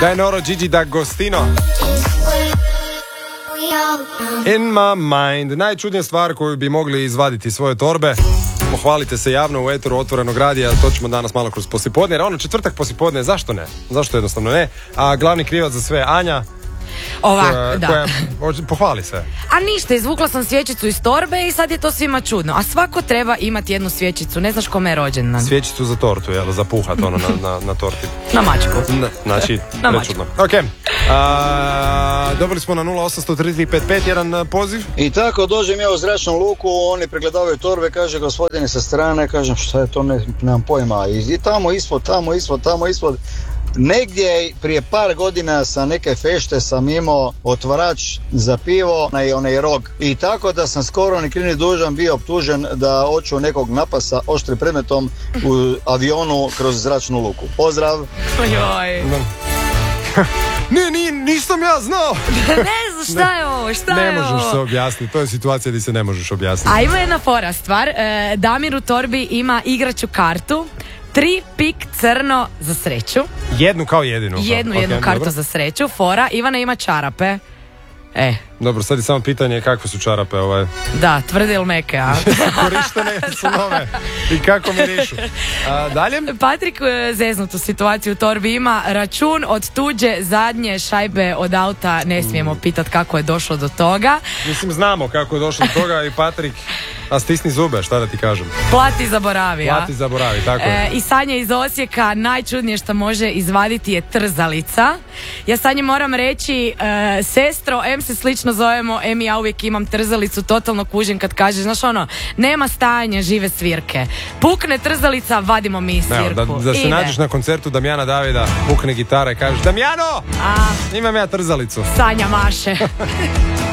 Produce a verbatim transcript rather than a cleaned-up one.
Daj Noro, Gigi D'Agostino. In my mind. Najčudnija stvar koju bi mogli izvaditi iz svoje torbe. Pohvalite se javno u eteru Otvorenog radija. To ćemo danas malo kroz poslijepodne. Jer ono četvrtak poslijepodne, zašto ne? Zašto jednostavno ne? A glavni krivac za sve Anja. Ovak, koja, da. koja, pohvali se. A ništa, izvukla sam svječicu iz torbe i sad je to svima čudno. A svako treba imati jednu svječicu. Ne znaš kome je rođendan. Svječicu za tortu, jel? Za puhat ono na, na, na torti. Na mačku. Na, znači, na prečudno. Ok. A, dobili smo na nula osam tri tri pet pet jedan poziv. I tako dođem ja u zračnu luku, oni pregledavaju torbe, kaže gospodine sa strane, kažem šta je to, ne, nemam pojma. I, i tamo ispod, tamo ispod, tamo ispod. Negdje prije par godina sa neke fešte sam imao otvarač za pivo i onaj rog. I tako da sam skoro ni kriv ni dužan bio optužen da hoću nekog napasa oštrim predmetom u avionu kroz zračnu luku. Pozdrav! Ojoj. Ne, ni, nisam ja znao. Ne znam šta je ovo, šta ne je ovo. Ne možeš se objasniti, to je situacija gdje se ne možeš objasniti. A ima jedna fora stvar, e, Damir u torbi ima igraću kartu. Tri pik crno za sreću. Jednu kao jedinu. Jednu, okay, jednu kartu dobro. za sreću. Fora, Ivana ima čarape. E. Dobro, sad je samo pitanje kakve su čarape ovaj. Da, tvrde ili meke, a? Korištene su nove. I kako mirišu. A, dalje? Patrik zeznutu situaciju u torbi ima račun od tuđe zadnje šajbe od auta. Ne smijemo pitat kako je došlo do toga. Mislim, znamo kako je došlo do toga i Patrik, a stisni zube, šta da ti kažem. Plati zaboravi, a? Plati zaboravi, tako je. E, I Sanja iz Osijeka, najčudnije što može izvaditi je trzalica. Ja Sanje moram reći, e, sestro, em se slično zovemo, em ja uvijek imam trzalicu, totalno kužim kad kažeš, znaš ono, nema stajanja, žive svirke. Pukne trzalica, vadimo mi svirku. Evo, da, da se Ide. nađeš na koncertu Damjana Davida, pukne gitara i kažeš, Damjano, A, imam ja trzalicu. Sanja maše.